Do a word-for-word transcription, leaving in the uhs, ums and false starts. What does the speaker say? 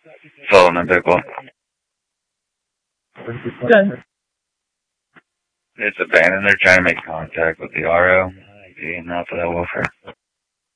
Sullivan and Bickle. Good. It's abandoned. They're trying to make contact with the R O. The Alpha Welfare.